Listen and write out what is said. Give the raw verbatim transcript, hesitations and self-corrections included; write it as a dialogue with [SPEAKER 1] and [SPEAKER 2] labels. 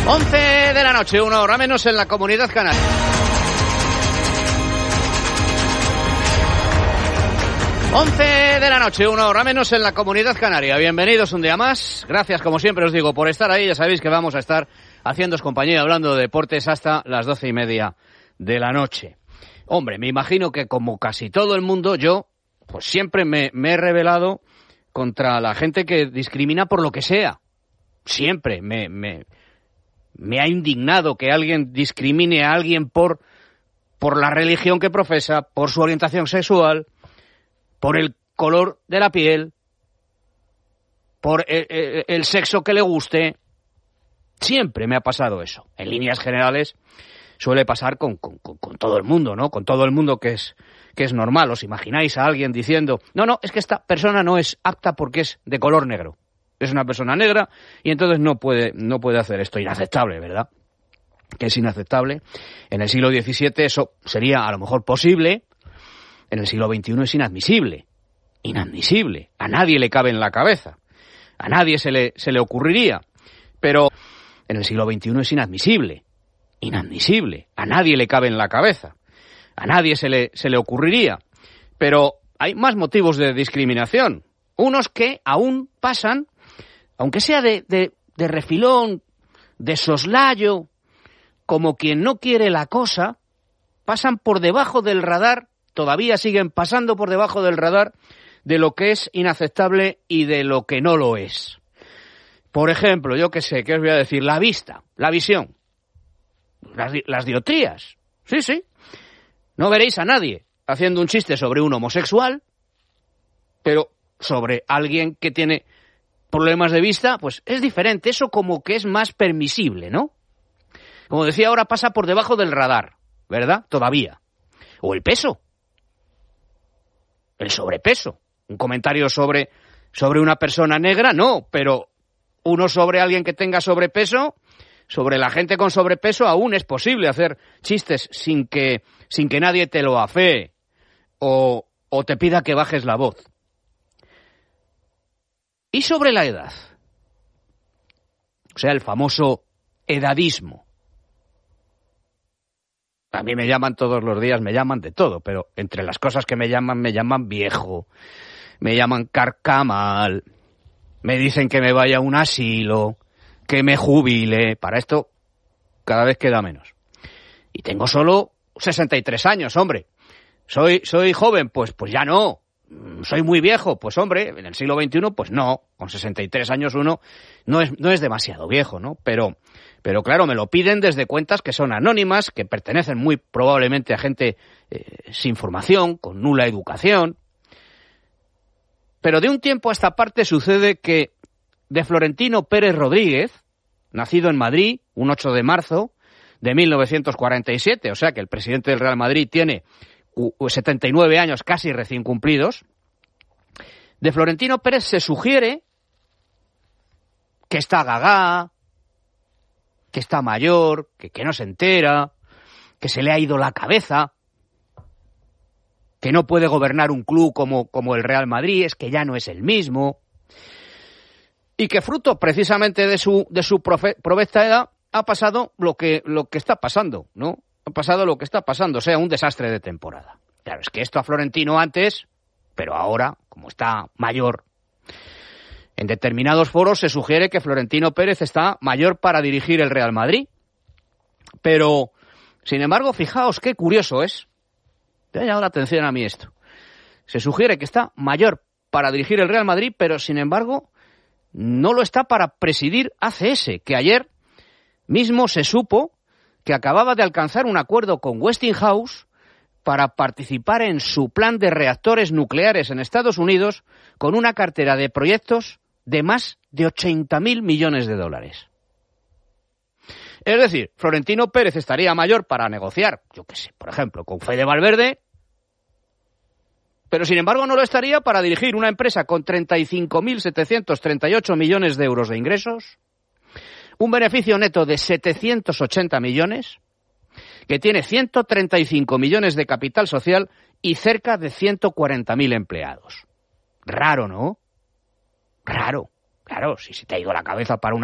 [SPEAKER 1] once de la noche, una hora menos en la Comunidad Canaria. once de la noche, una hora menos en la Comunidad Canaria. Bienvenidos un día más. Gracias, como siempre os digo, por estar ahí. Ya sabéis que vamos a estar haciéndoos compañía, hablando de deportes hasta las doce y media de la noche. Hombre, me imagino que como casi todo el mundo, yo pues siempre me, me he rebelado contra la gente que discrimina por lo que sea. Siempre me, me, me ha indignado que alguien discrimine a alguien por, por la religión que profesa, por su orientación sexual, por el color de la piel, por el, el, el sexo que le guste. Siempre me ha pasado eso. En líneas generales suele pasar con, con, con, con todo el mundo, ¿no? Con todo el mundo que es, que es normal. ¿Os imagináis a alguien diciendo, no, no, es que esta persona no es apta porque es de color negro? Es una persona negra y entonces no puede, no puede hacer esto. Inaceptable, ¿verdad? Que es inaceptable. En el siglo diecisiete eso sería a lo mejor posible. En el siglo veintiuno es inadmisible. Inadmisible. A nadie le cabe en la cabeza. A nadie se le, se le ocurriría. Pero en el siglo veintiuno es inadmisible. Inadmisible. A nadie le cabe en la cabeza. A nadie se le, se le ocurriría. Pero hay más motivos de discriminación. Unos que aún pasan, aunque sea de, de, de refilón, de soslayo, como quien no quiere la cosa, pasan por debajo del radar, todavía siguen pasando por debajo del radar de lo que es inaceptable y de lo que no lo es. Por ejemplo, yo qué sé, ¿qué os voy a decir? La vista, la visión, las, las dioptrías. Sí, sí. No veréis a nadie haciendo un chiste sobre un homosexual, pero sobre alguien que tiene problemas de vista, pues es diferente. Eso como que es más permisible, ¿no? Como decía, ahora pasa por debajo del radar, ¿verdad? Todavía. O el peso. El sobrepeso. Un comentario sobre, sobre una persona negra, no, pero uno sobre alguien que tenga sobrepeso, sobre la gente con sobrepeso, aún es posible hacer chistes sin que, sin que nadie te lo afee o, o te pida que bajes la voz. Y sobre la edad. O sea, el famoso edadismo. A mí me llaman todos los días, me llaman de todo, pero entre las cosas que me llaman, me llaman viejo, me llaman carcamal, me dicen que me vaya a un asilo, que me jubile. Para esto cada vez queda menos. Y tengo solo sesenta y tres años, hombre. ¿Soy, soy joven? Pues, pues ya no. ¿Soy muy viejo? Pues hombre, en el siglo veintiuno, pues no. Con sesenta y tres años uno no es, no es demasiado viejo, ¿no? Pero... Pero claro, me lo piden desde cuentas que son anónimas, que pertenecen muy probablemente a gente eh, sin formación, con nula educación. Pero de un tiempo a esta parte sucede que de Florentino Pérez Rodríguez, nacido en Madrid, un ocho de marzo de mil novecientos cuarenta y siete, o sea que el presidente del Real Madrid tiene setenta y nueve años casi recién cumplidos, de Florentino Pérez se sugiere que está gagá, que está mayor, que, que no se entera, que se le ha ido la cabeza, que no puede gobernar un club como, como el Real Madrid, es que ya no es el mismo, y que fruto precisamente de su, de su profe, provesta edad ha pasado lo que, lo que está pasando, ¿no? Ha pasado lo que está pasando, o sea, un desastre de temporada. Claro, es que esto a Florentino antes, pero ahora, como está mayor, en determinados foros se sugiere que Florentino Pérez está mayor para dirigir el Real Madrid. Pero, sin embargo, fijaos qué curioso es. Me ha llamado la atención a mí esto. Se sugiere que está mayor para dirigir el Real Madrid, pero, sin embargo, no lo está para presidir A C S, que ayer mismo se supo que acababa de alcanzar un acuerdo con Westinghouse para participar en su plan de reactores nucleares en Estados Unidos con una cartera de proyectos de más de ochenta mil millones de dólares. Es decir, Florentino Pérez estaría mayor para negociar, yo qué sé, por ejemplo, con Fede Valverde, pero sin embargo no lo estaría para dirigir una empresa con treinta y cinco mil setecientos treinta y ocho millones de euros de ingresos, un beneficio neto de setecientos ochenta millones, que tiene ciento treinta y cinco millones de capital social y cerca de ciento cuarenta mil empleados. Raro, ¿no? Raro. Claro, si se te ha ido la cabeza para una